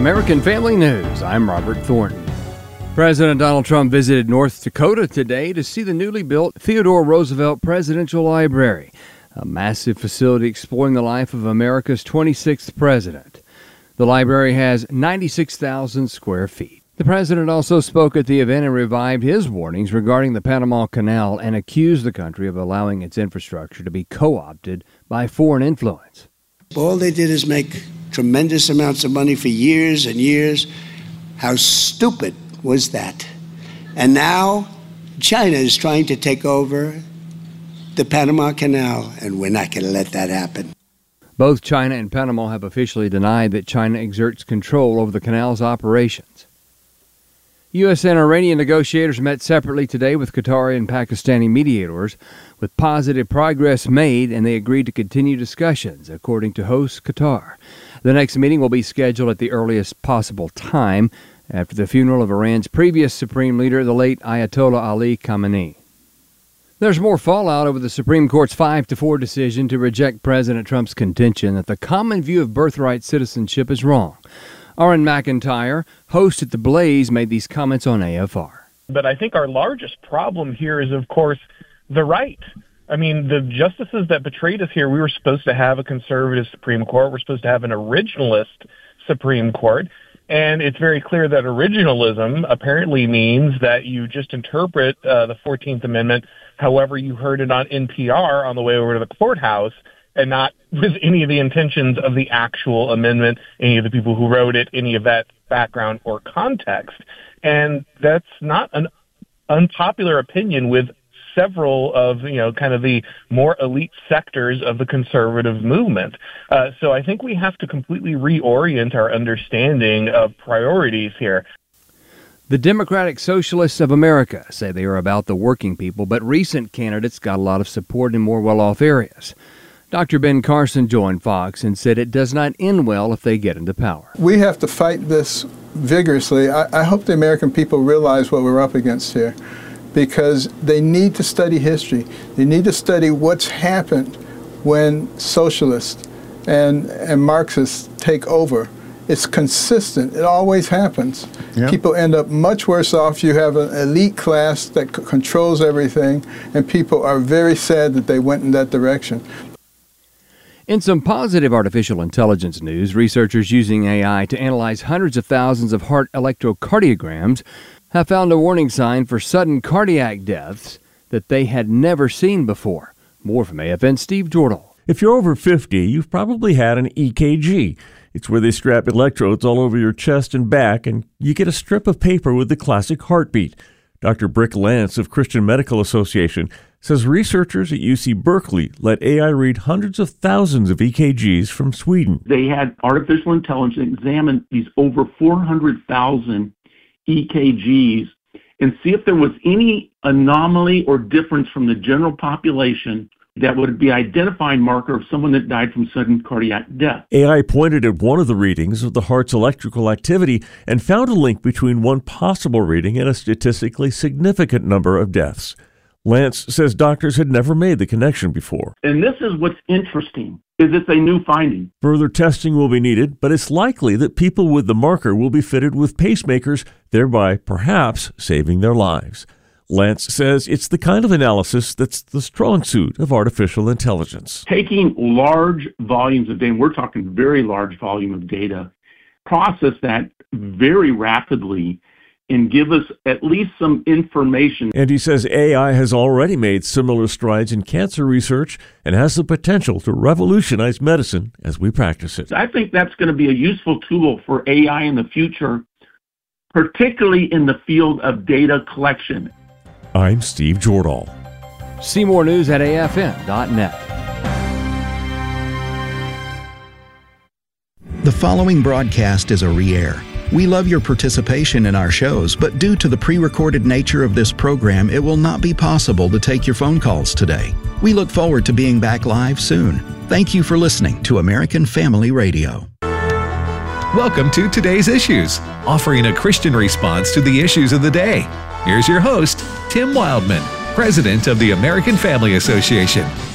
American Family News. I'm Robert Thornton. President Donald Trump visited North Dakota today to see the newly built Theodore Roosevelt Presidential Library, a massive facility exploring the life of America's 26th president. The library has 96,000 square feet. The president also spoke at the event and revived his warnings regarding the Panama Canal and accused the country of allowing its infrastructure to be co-opted by foreign influence. All they did is make tremendous amounts of money for years and years. How stupid was that? And now China is trying to take over the Panama Canal, and we're not going to let that happen. Both China and Panama have officially denied that China exerts control over the canal's operations. U.S. and Iranian negotiators met separately today with Qatari and Pakistani mediators, with positive progress made, and they agreed to continue discussions, according to host Qatar. The next meeting will be scheduled at the earliest possible time after the funeral of Iran's previous supreme leader, the late Ayatollah Ali Khamenei. There's more fallout over the Supreme Court's 5-4 decision to reject President Trump's contention that the common view of birthright citizenship is wrong. Aaron McIntyre, host at The Blaze, made these comments on AFR. But I think our largest problem here is, of course, the right. I mean, the justices that betrayed us here, we were supposed to have a conservative Supreme Court. We're supposed to have an originalist Supreme Court. And it's very clear that originalism apparently means that you just interpret the 14th Amendment however you heard it on NPR on the way over to the courthouse, and not with any of the intentions of the actual amendment, any of the people who wrote it, any of that background or context. And that's not an unpopular opinion with several of, kind of the more elite sectors of the conservative movement. So I think we have to completely reorient our understanding of priorities here. The Democratic Socialists of America say they are about the working people, but recent candidates got a lot of support in more well-off areas. Dr. Ben Carson joined Fox and said it does not end well if they get into power. We have to fight this vigorously. I hope the American people realize what we're up against here, because they need to study history. They need to study what's happened when socialists and Marxists take over. It's consistent. It always happens. Yep. People end up much worse off. You have an elite class that controls everything, and people are very sad that they went in that direction. In some positive artificial intelligence news, researchers using AI to analyze hundreds of thousands of heart electrocardiograms have found a warning sign for sudden cardiac deaths that they had never seen before. More from AFN Steve Jordal. If you're over 50, you've probably had an EKG. It's where they strap electrodes all over your chest and back, and you get a strip of paper with the classic heartbeat. Dr. Brick Lance of Christian Medical Association says researchers at UC Berkeley let AI read hundreds of thousands of EKGs from Sweden. They had artificial intelligence examine these over 400,000 EKGs and see if there was any anomaly or difference from the general population that would be identifying marker of someone that died from sudden cardiac death. AI pointed at one of the readings of the heart's electrical activity and found a link between one possible reading and a statistically significant number of deaths. Lance says doctors had never made the connection before. And this is what's interesting, is it's a new finding. Further testing will be needed, but it's likely that people with the marker will be fitted with pacemakers, thereby perhaps saving their lives. Lance says it's the kind of analysis that's the strong suit of artificial intelligence. Taking large volumes of data, and we're talking very large volume of data, process that very rapidly and give us at least some information. And he says AI has already made similar strides in cancer research and has the potential to revolutionize medicine as we practice it. I think that's going to be a useful tool for AI in the future, particularly in the field of data collection. I'm Steve Jordal. See more news at afn.net. The following broadcast is a re-air. We love your participation in our shows, but due to the pre-recorded nature of this program, it will not be possible to take your phone calls today. We look forward to being back live soon. Thank you for listening to American Family Radio. Welcome to Today's Issues, offering a Christian response to the issues of the day. Here's your host, Tim Wildman, President of the American Family Association.